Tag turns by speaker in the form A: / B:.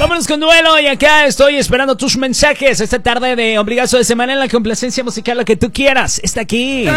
A: Vámonos con duelo y acá estoy esperando tus mensajes esta tarde de Ombligazo de Semana en la complacencia musical, lo que tú quieras. Está aquí.